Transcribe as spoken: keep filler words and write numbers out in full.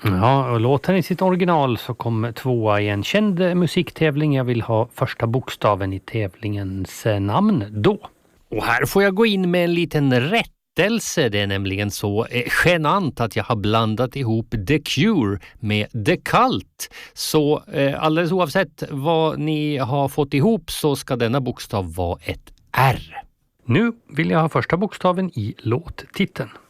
Ja, och låten i sitt original så kom tvåa i en känd musiktävling. Jag vill ha första bokstaven i tävlingens namn då. Och här får jag gå in med en liten rättelse. Det är nämligen så eh, genant att jag har blandat ihop The Cure med The Cult. Så eh, alldeles oavsett vad ni har fått ihop så ska denna bokstav vara ett R. Nu vill jag ha första bokstaven i låttiteln.